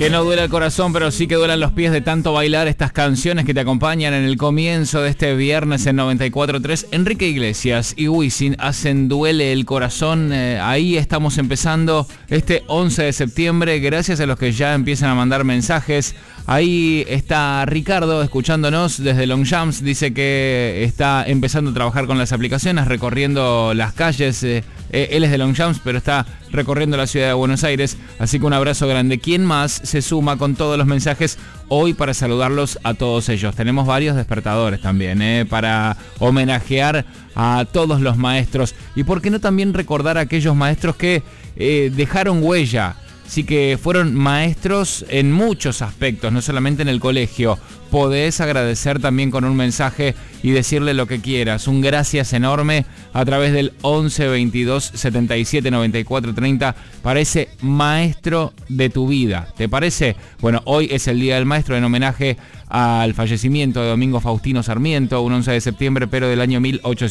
Que no duela el corazón, pero sí que duelan los pies de tanto bailar estas canciones que te acompañan en el comienzo de este viernes en 94.3. Enrique Iglesias y Wisin hacen Duele el Corazón. Ahí estamos empezando este 11 de septiembre. Gracias a los que ya empiezan a mandar mensajes. Ahí está Ricardo escuchándonos desde Longchamps. Dice que está empezando a trabajar con las aplicaciones, recorriendo las calles. Él es de Longchamps, pero está recorriendo la ciudad de Buenos Aires. Así que un abrazo grande. ¿Quién más se suma con todos los mensajes hoy para saludarlos a todos ellos? Tenemos varios despertadores también, para homenajear a todos los maestros. Y por qué no también recordar a aquellos maestros que dejaron huella. Sí, que fueron maestros en muchos aspectos, no solamente en el colegio. Podés agradecer también con un mensaje y decirle lo que quieras. Un gracias enorme a través del 11 22 77 94 30 para ese maestro de tu vida. ¿Te parece? Bueno, hoy es el Día del Maestro en homenaje al fallecimiento de Domingo Faustino Sarmiento, un 11 de septiembre, pero del año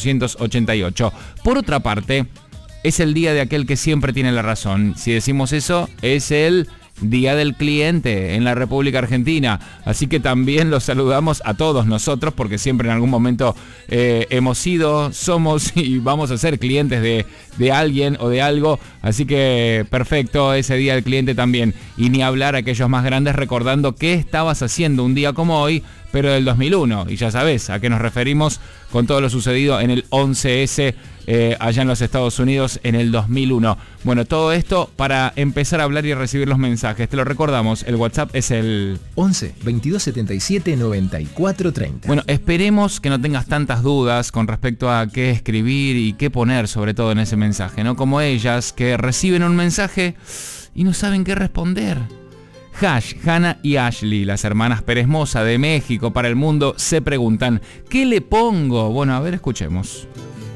1888. Por otra parte, es el día de aquel que siempre tiene la razón. Si decimos eso, es el Día del Cliente en la República Argentina. Así que también los saludamos a todos nosotros, porque siempre en algún momento hemos sido, somos y vamos a ser clientes de alguien o de algo. Así que perfecto, ese Día del Cliente también. Y ni hablar a aquellos más grandes recordando qué estabas haciendo un día como hoy, pero del 2001. Y ya sabés a qué nos referimos con todo lo sucedido en el 11S allá en los Estados Unidos en el 2001. Bueno, todo esto para empezar a hablar y recibir los mensajes. Te lo recordamos, el WhatsApp es el 11 22 77 94 30. Bueno, esperemos que no tengas tantas dudas con respecto a qué escribir y qué poner sobre todo en ese mensaje, ¿no? Como ellas que reciben un mensaje y no saben qué responder. Hannah y Ashley, las hermanas Pérez Moza de México para el mundo, se preguntan, ¿qué le pongo? Bueno, a ver, escuchemos.